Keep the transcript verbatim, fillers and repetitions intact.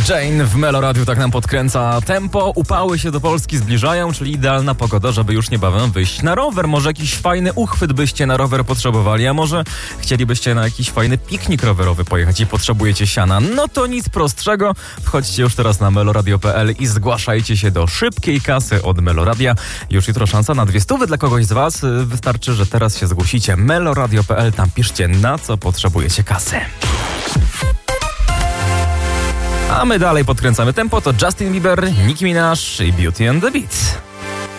Jane w Melo Radio tak nam podkręca tempo. Upały się do Polski zbliżają, czyli idealna pogoda, żeby już niebawem wyjść na rower. Może jakiś fajny uchwyt byście na rower potrzebowali, a może chcielibyście na jakiś fajny piknik rowerowy pojechać i potrzebujecie siana. No to nic prostszego. Wchodźcie już teraz na meloradio kropka p l i zgłaszajcie się do szybkiej kasy od Meloradia. Już jutro szansa na dwie stówy dla kogoś z was. Wystarczy, że teraz się zgłosicie. meloradio kropka p l, tam piszcie, na co potrzebujecie kasy. A my dalej podkręcamy tempo. To Justin Bieber, Nicki Minaj i Beauty and the Beat.